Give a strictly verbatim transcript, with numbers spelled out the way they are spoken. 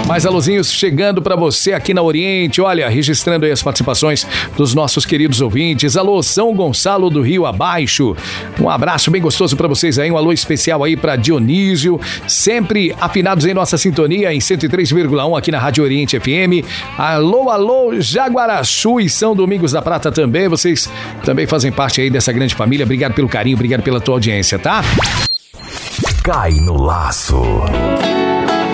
Mais alôzinhos chegando pra você aqui na Oriente. Olha, registrando aí as participações dos nossos queridos ouvintes. Alô, São Gonçalo do Rio Abaixo. Um abraço bem gostoso pra vocês aí. Um alô especial aí pra Dionísio. Sempre afinados em nossa sintonia em cento e três vírgula um aqui na Rádio Oriente F M. Alô, alô, Jaguaraçu e São Domingos da Prata também. Vocês também fazem parte aí dessa grande família. Obrigado pelo carinho, obrigado pela tua audiência, tá? Cai no laço.